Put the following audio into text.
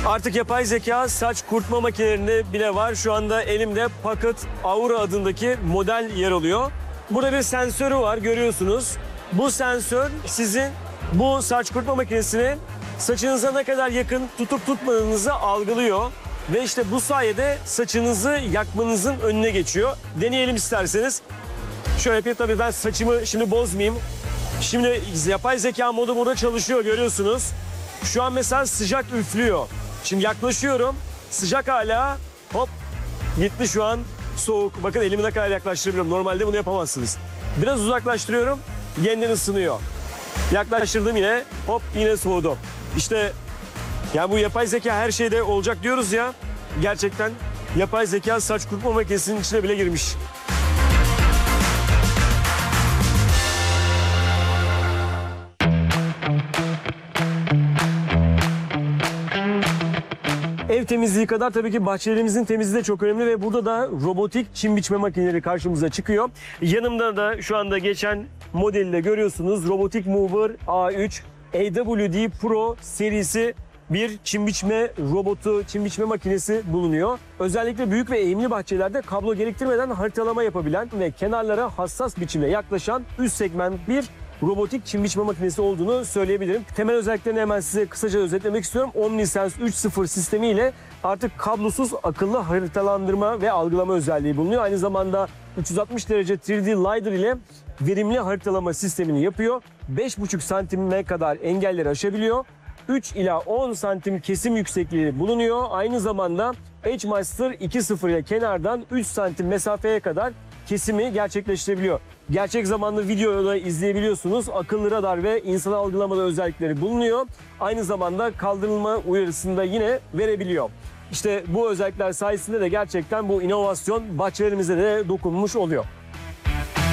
Artık yapay zeka saç kurutma makinelerinde bile var. Şu anda elimde Pocket Aura adındaki model yer alıyor. Burada bir sensörü var, görüyorsunuz. Bu sensör sizin bu saç kurutma makinesini saçınıza ne kadar yakın tutup tutmadığınızı algılıyor. Ve işte bu sayede saçınızı yakmanızın önüne geçiyor. Deneyelim isterseniz. Şöyle yapayım, tabii ben saçımı şimdi bozmayayım. Şimdi yapay zeka modu burada çalışıyor, görüyorsunuz. Şu an mesela sıcak üflüyor. Şimdi yaklaşıyorum. Sıcak hala. Hop. Gitti şu an. Soğuk. Bakın elimi ne kadar yaklaştırabiliyorum. Normalde bunu yapamazsınız. Biraz uzaklaştırıyorum. Yeniden ısınıyor. Yaklaştırdım yine. Hop, yine soğudu. İşte ya bu yapay zeka her şeyde olacak diyoruz ya. Gerçekten yapay zeka saç kurutma makinesinin içine bile girmiş. Ev temizliği kadar tabii ki bahçelerimizin temizliği de çok önemli ve burada da robotik çim biçme makineleri karşımıza çıkıyor. Yanımda da şu anda geçen modeli de görüyorsunuz. Robotic Mover A3 AWD Pro serisi bir çim biçme robotu, çim biçme makinesi bulunuyor. Özellikle büyük ve eğimli bahçelerde kablo gerektirmeden haritalama yapabilen ve kenarlara hassas biçimde yaklaşan üst segment bir robotik çim biçme makinesi olduğunu söyleyebilirim. Temel özelliklerini hemen size kısaca özetlemek istiyorum. OmniSense 3.0 sistemiyle artık kablosuz akıllı haritalandırma ve algılama özelliği bulunuyor. Aynı zamanda 360 derece 3D LiDAR ile verimli haritalama sistemini yapıyor. 5,5 santime kadar engelleri aşabiliyor. 3 ila 10 santim kesim yüksekliği bulunuyor. Aynı zamanda Edgemaster 2.0 ile kenardan 3 santim mesafeye kadar kesimi gerçekleştirebiliyor. Gerçek zamanlı videoda izleyebiliyorsunuz. Akıllı radar ve insan algılamada özellikleri bulunuyor. Aynı zamanda kaldırılma uyarısını da yine verebiliyor. İşte bu özellikler sayesinde de gerçekten bu inovasyon bahçelerimize de dokunmuş oluyor.